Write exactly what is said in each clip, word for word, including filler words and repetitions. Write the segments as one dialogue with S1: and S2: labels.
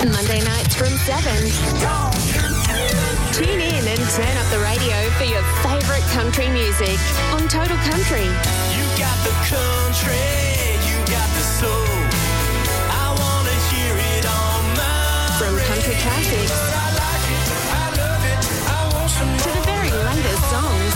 S1: Monday nights from seven. Tune in and turn up the radio for your favourite country music on Total Country.
S2: You got the country, you got the soul. I want to hear it on my
S1: From country classics
S2: But I like it, I love it, I want some
S1: to the very latest songs.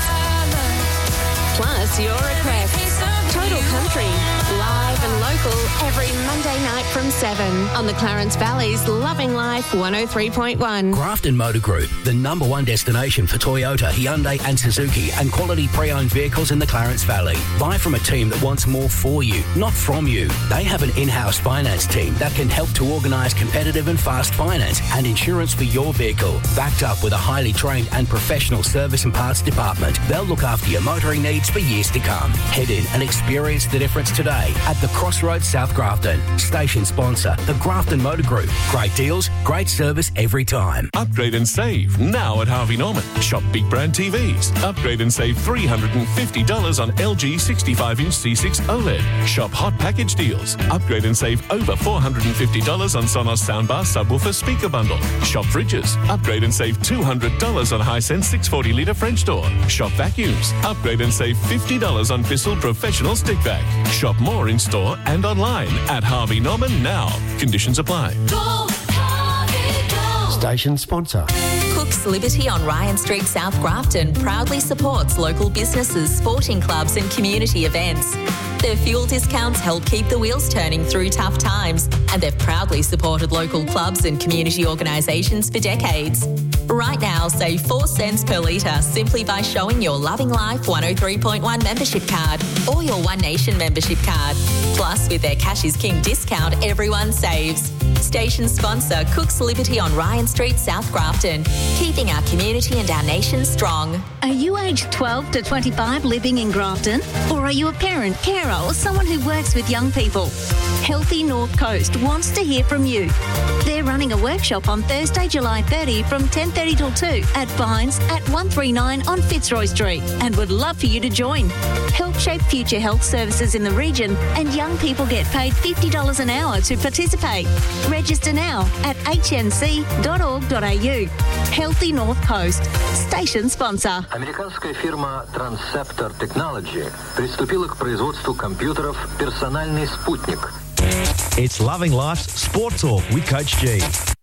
S1: Plus your requests. Total Country, live and local every Monday night from seven on the Clarence Valley's Loving Life one oh three point one.
S3: Grafton Motor Group, the number one destination for Toyota, Hyundai and Suzuki and quality pre-owned vehicles in the Clarence Valley. Buy from a team that wants more for you, not from you. They have an in-house finance team that can help to organise competitive and fast finance and insurance for your vehicle, backed up with a highly trained and professional service and parts department. They'll look after your motoring needs for years to come. Head in and experience the difference today at the Crossroads South Grafton. Station sponsor, the Grafton Motor Group. Great deals, great service every time.
S4: Upgrade and save now at Harvey Norman. Shop big brand T Vs. Upgrade and save three hundred fifty dollars on L G sixty-five inch C six OLED. Shop hot package deals. Upgrade and save over four hundred fifty dollars on Sonos soundbar subwoofer speaker bundle. Shop fridges. Upgrade and save two hundred dollars on Hisense six hundred forty litre French door. Shop vacuums. Upgrade and save fifty dollars on Bissell Professional Stick Vac. Shop more in store and online at Harvey Norman now. Conditions apply.
S5: Go, Harvey, go.
S6: Station sponsor.
S7: Cook's Liberty on Ryan Street, South Grafton proudly supports local businesses, sporting clubs and community events. Their fuel discounts help keep the wheels turning through tough times, and they've proudly supported local clubs and community organisations for decades. Right now, save four cents per litre simply by showing your Loving Life one oh three point one membership card or your One Nation membership card. Plus, with their Cash is King discount, everyone saves. Station sponsor, Cook's Liberty on Ryan Street, South Grafton, keeping our community and our nation strong.
S8: Are you aged twelve to twenty-five living in Grafton? Or are you a parent, carer or someone who works with young people? Healthy North Coast wants to hear from you. They're running a workshop on Thursday, July thirtieth from ten thirty till two at Vines at one thirty-nine on Fitzroy Street and would love for you to join. Help shape future health services in the region and young people get paid fifty dollars an hour to participate. Register now at h n c dot org dot a u. Healthy North Coast. Station sponsor.
S9: Американская фирма Transceptor Technology приступила к производству компьютеров «Персональный спутник».
S10: It's Loving Life's Sport Talk with Coach G.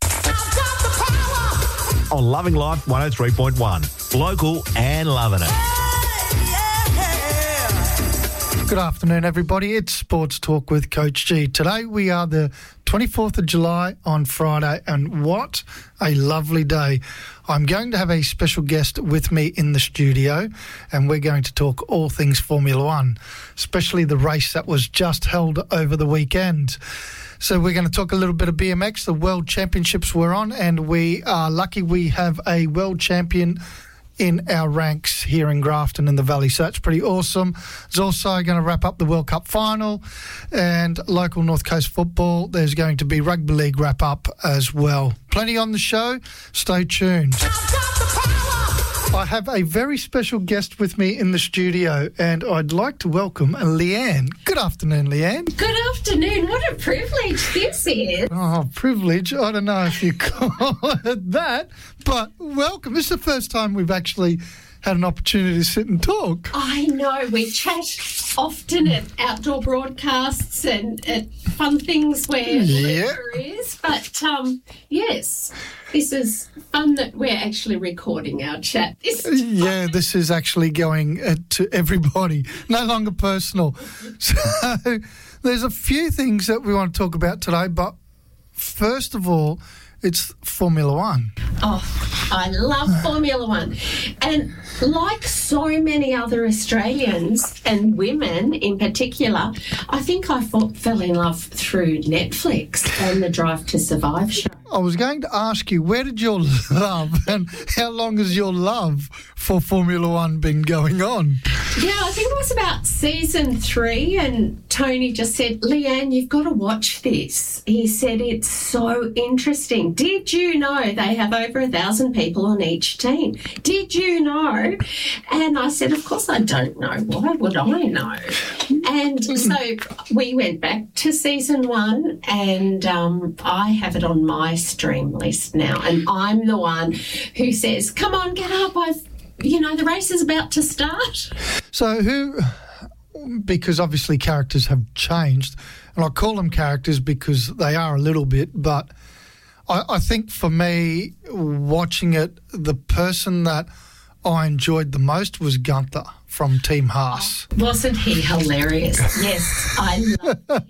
S10: On Loving Life one oh three point one. Local and loving it.
S11: Good afternoon, everybody. It's Sports Talk with Coach G. Today we are the twenty-fourth of July on Friday, and what a lovely day. I'm going to have a special guest with me in the studio, and we're going to talk all things Formula One, especially the race that was just held over the weekend. So we're going to talk a little bit of B M X. The World Championships were on, and we are lucky we have a world champion in our ranks here in Grafton in the Valley. So that's pretty awesome. It's also going to wrap up the World Cup final and local North Coast football. There's going to be rugby league wrap up as well. Plenty on the show. Stay tuned. I have a very special guest with me in the studio, and I'd like to welcome Leanne. Good afternoon, Leanne.
S12: Good afternoon. What a privilege this is.
S11: Oh, privilege. I don't know if you call it that, but welcome. This is the first time we've actually had an opportunity to sit and talk.
S12: I know. We chat often at outdoor broadcasts and at fun things where
S11: yeah.
S12: there is. But, um, yes, this is fun that we're actually recording our chat. This is
S11: yeah, this is actually going uh, to everybody, no longer personal. So there's a few things that we want to talk about today, but first of all, it's Formula One.
S12: Oh, I love Formula One. And like so many other Australians and women in particular, I think I fought, fell in love through Netflix and the Drive to Survive show.
S11: I was going to ask you, where did your love and how long has your love for Formula One been going on?
S12: Yeah, I think it was about season three, and Tony just said, Leanne, you've got to watch this. He said, it's so interesting. Did you know they have over over a thousand people on each team. Did you know? And I said, of course I don't know. Why would I know? And so we went back to season one, and um, I have it on my stream list now. And I'm the one who says, come on, get up. I've, you know, the race is about to start.
S11: So who, because obviously characters have changed, and I call them characters because they are a little bit, but I, I think for me, watching it, the person that I enjoyed the most was Gunther from Team Haas.
S12: Oh, wasn't he hilarious? Yes, I love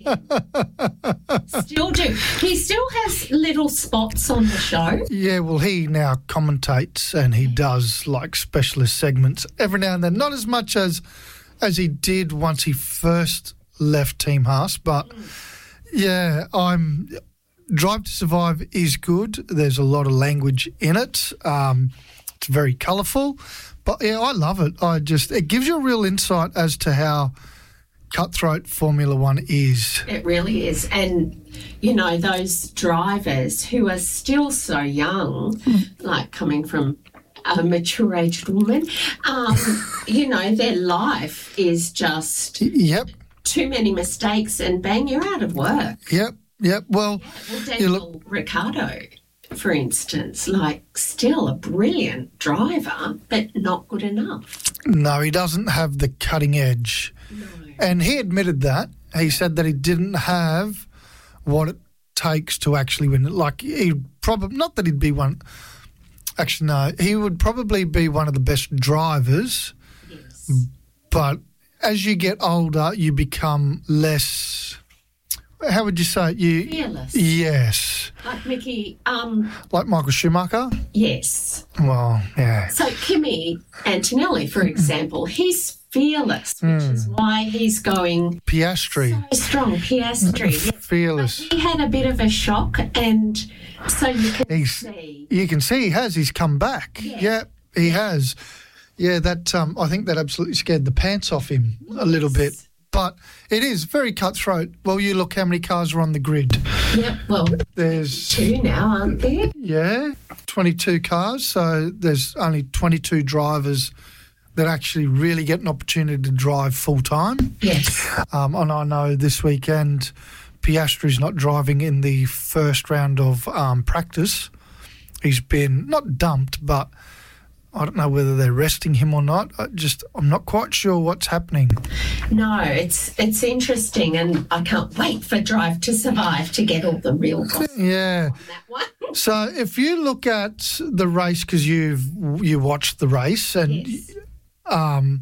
S12: him. Still do. He still has little spots on the show.
S11: Yeah, well, he now commentates and he does like specialist segments every now and then. Not as much as as he did once he first left Team Haas, but yeah, I'm Drive to Survive is good. There's a lot of language in it. Um, it's very colourful, but yeah, I love it. I just it gives you a real insight as to how cutthroat Formula One is.
S12: It really is, and you know those drivers who are still so young, like coming from a mature-aged woman, um, you know, their life is just
S11: yep.
S12: too many mistakes, and bang, you're out of work.
S11: Yep, yep. Well,
S12: yeah. well Daniel
S11: look-
S12: Ricciardo, for instance, like still a brilliant driver, but not good enough.
S11: No, he doesn't have the cutting edge.
S12: No.
S11: And he admitted that. He said that he didn't have what it takes to actually win. Like, he probably, not that he'd be one, actually, no, he would probably be one of the best drivers.
S12: Yes.
S11: But as you get older, you become less, how would you say it? You,
S12: Fearless.
S11: Yes.
S12: Like Mickey, um...
S11: Like Michael Schumacher?
S12: Yes.
S11: Well, yeah.
S12: So Kimi Antonelli, for example, he's fearless, which
S11: Mm.
S12: is why he's going
S11: Piastri.
S12: so strong. Piastri. yes.
S11: Fearless.
S12: But he had a bit of a shock, and so you can
S11: He's,
S12: see.
S11: You can see he has. He's come back.
S12: Yeah.
S11: Yeah, he has. Yeah, that um, I think that absolutely scared the pants off him a little bit. But it is very cutthroat. Well, you look how many cars are on the grid.
S12: Yep, well,
S11: There's
S12: two now, aren't there?
S11: Yeah, twenty-two cars. So there's only twenty-two drivers that actually really get an opportunity to drive full time.
S12: Yes.
S11: Um, and I know this weekend Piastri's not driving in the first round of um, practice. He's been not dumped, but I don't know whether they're resting him or not. I just I'm not quite sure what's happening.
S12: No, it's it's interesting, and I can't wait for Drive to Survive to get all the real gossip
S11: Yeah.
S12: on that one.
S11: So if you look at the race, because you've you watched the race, and
S12: Yes.
S11: um,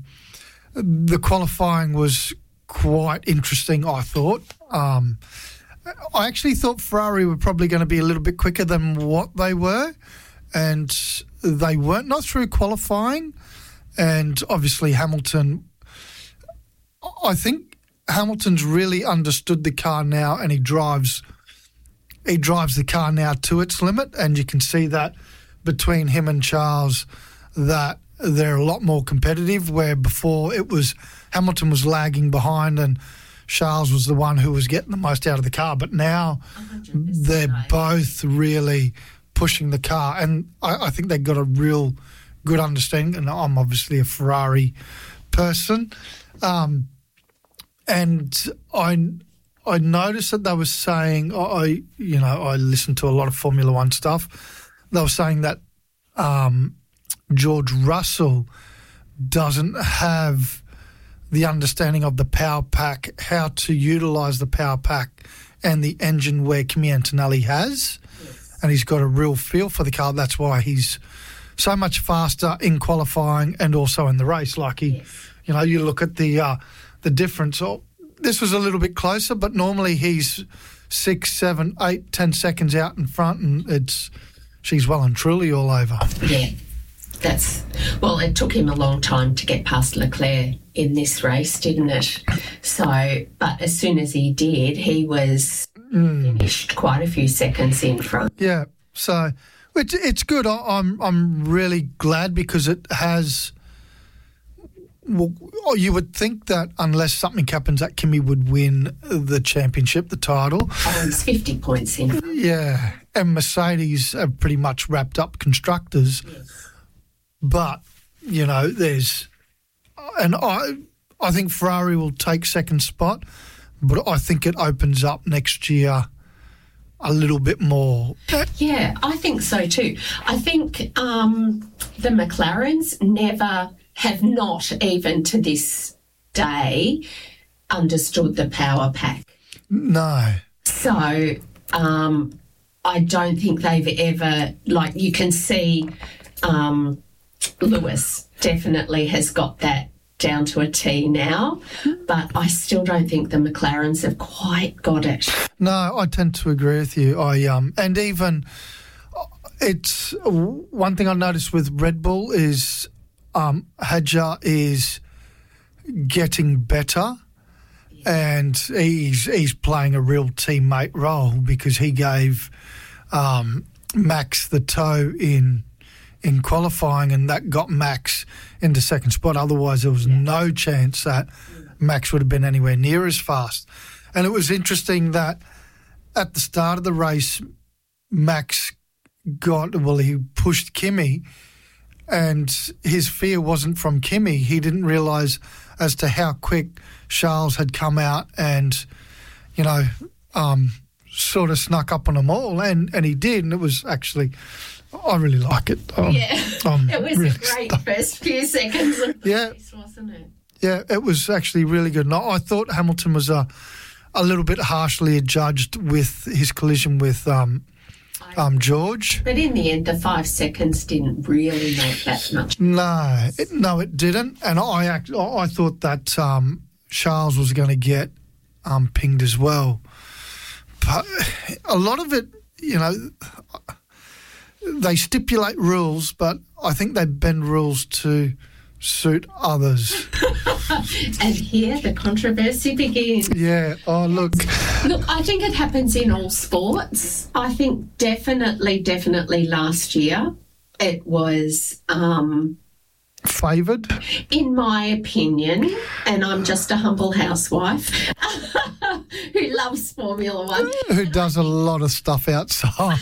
S11: the qualifying was quite interesting, I thought. Um, I actually thought Ferrari were probably going to be a little bit quicker than what they were, and they weren't, not through qualifying. And obviously Hamilton, I think Hamilton's really understood the car now, and he drives he drives the car now to its limit, and you can see that between him and Charles that they're a lot more competitive, where before it was Hamilton was lagging behind and Charles was the one who was getting the most out of the car. But now
S12: one hundred percent
S11: they're
S12: right.
S11: both really pushing the car, and I, I think they've got a real good understanding, and I'm obviously a Ferrari person. Um, and I I noticed that they were saying, I you know, I listened to a lot of Formula One stuff. They were saying that um, George Russell doesn't have the understanding of the power pack, how to utilise the power pack and the engine where Kimi Antonelli has.
S12: Yes.
S11: And he's got a real feel for the car. That's why he's so much faster in qualifying and also in the race. Like he,
S12: Yes.
S11: you know, you look at the uh, the difference. Oh, this was a little bit closer, but normally he's six, seven, eight, ten seconds out in front, and it's she's well and truly all over.
S12: Yeah, that's well. It took him a long time to get past Leclerc in this race, didn't it? So, but as soon as he did, he was
S11: Mm.
S12: finished quite a few seconds in front.
S11: Yeah, so it's it's good. I, I'm I'm really glad because it has well, you would think that unless something happens, that Kimi would win the championship, the title.
S12: Oh, he's fifty points in.
S11: Yeah, and Mercedes have pretty much wrapped up constructors.
S12: Yes.
S11: But, you know, there's... And I, I think Ferrari will take second spot, but I think it opens up next year a little bit more.
S12: Yeah, I think so too. I think um, the McLarens never... have not even to this day understood the power pack.
S11: No.
S12: So um, I don't think they've ever, like you can see um, Lewis definitely has got that down to a T now, but I still don't think the McLarens have quite got it.
S11: No, I tend to agree with you. I um, and even it's one thing I noticed with Red Bull is Um, Hadjar is getting better, and he's he's playing a real teammate role because he gave um, Max the tow in in qualifying, and that got Max into second spot. Otherwise, there was no chance that Max would have been anywhere near as fast. And it was interesting that at the start of the race, Max got well, he pushed Kimi. And his fear wasn't from Kimi. He didn't realise as to how quick Charles had come out and, you know, um, sort of snuck up on them all. And, and he did. And it was actually, I really like it. Um,
S12: yeah,
S11: um,
S12: it was
S11: really
S12: a great
S11: stuck.
S12: first few seconds of the
S11: Yeah.
S12: race, wasn't it?
S11: Yeah, it was actually really good. And I I thought Hamilton was a, a little bit harshly judged with his collision with um, um, George.
S12: But in the end, the five seconds didn't really make that much.
S11: No, it, no, it didn't. And I act, I thought that um, Charles was going to get um, pinged as well. But a lot of it, you know, they stipulate rules, but I think they bend rules to suit others.
S12: And here the controversy begins.
S11: Yeah. Oh, look.
S12: Look, I think it happens in all sports. I think definitely, definitely last year it was... Um,
S11: favoured?
S12: In my opinion, and I'm just a humble housewife who loves Formula One.
S11: Who does a lot of stuff outside.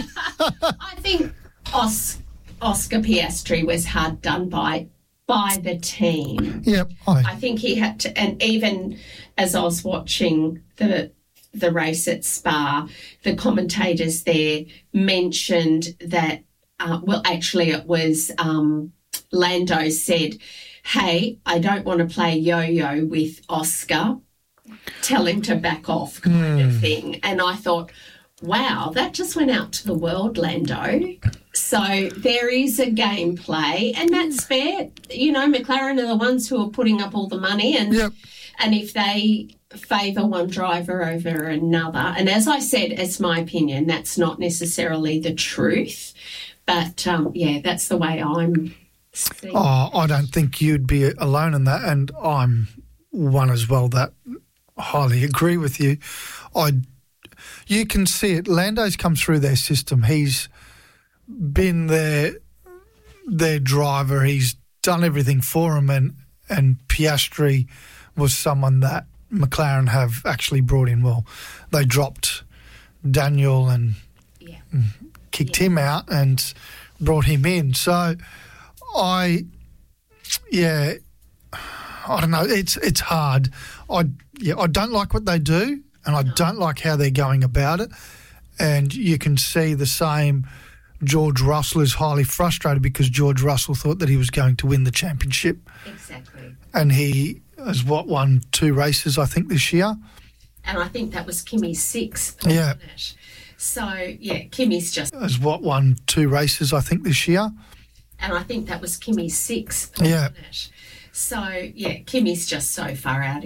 S12: I think Os- Oscar Piastri was hard done by by the team.
S11: Yep. I,
S12: I think he had to, and even as I was watching the the race at Spa, the commentators there mentioned that, uh, well, actually it was um, Lando said, hey, I don't want to play yo-yo with Oscar. Tell him to back off kind
S11: mm.
S12: of thing. And I thought, wow, that just went out to the world, Lando. So there is a gameplay, and that's fair. You know, McLaren are the ones who are putting up all the money, and
S11: yep.
S12: and if they favour one driver over another, and as I said, it's my opinion, that's not necessarily the truth. But, um, yeah, that's the way I'm seeing.
S11: Oh, I don't think you'd be alone in that, and I'm one as well that highly agree with you. I, you can see it. Lando's come through their system. He's been their their driver. He's done everything for him, and and Piastri was someone that McLaren have actually brought in. Well, they dropped Daniel and
S12: yeah.
S11: kicked
S12: yeah.
S11: him out and brought him in. So I, yeah, I don't know. It's it's hard. I yeah, I don't like what they do, and I no. don't like how they're going about it. And you can see the same. George Russell is highly frustrated because George Russell thought that he was going to win the championship.
S12: Exactly.
S11: And he has, what, won two races, I think, this year.
S12: And I think that was Kimi's sixth.
S11: Yeah.
S12: It? So, yeah, Kimi's just...
S11: Has, what, won two races, I think, this year.
S12: And I think that was Kimi's sixth.
S11: Yeah.
S12: It? So, yeah, Kimi's just so far out